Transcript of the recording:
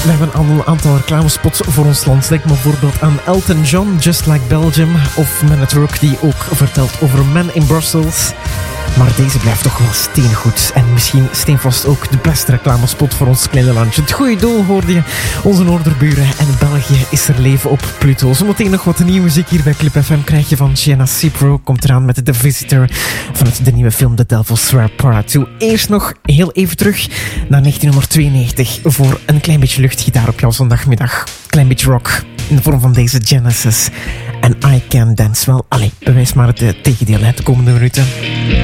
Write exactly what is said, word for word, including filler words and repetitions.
We hebben al een aantal reclamespots voor ons land. Denk bijvoorbeeld aan Elton John, Just Like Belgium. Of Man at Work, die ook vertelt over Man in Brussels. Maar deze blijft toch wel steengoed. En misschien steenvast ook de beste reclamespot voor ons kleine landje. Het goede doel hoorde je. Onze noorderburen en België is er leven op Pluto. Zometeen nog wat nieuwe muziek hier bij Clip F M krijg je van Gianna Cipro. Komt eraan met The Visitor vanuit de nieuwe film The Devil's Rap Part twee. Eerst nog heel even terug naar negentien tweeënnegentig voor een klein beetje luchtgitaar op jouw zondagmiddag. Klein beetje rock in de vorm van deze Genesis. En I Can Dance Well. Allee, bewijs maar het uh, tegendeel hè, de komende minuten.